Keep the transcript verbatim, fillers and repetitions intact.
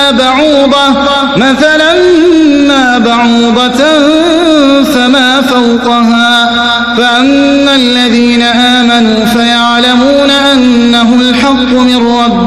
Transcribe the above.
ما بعوضة مثلا ما بعوضة فما فوقها فأما الذين آمنوا فيعلمون أنه الحق من ربهم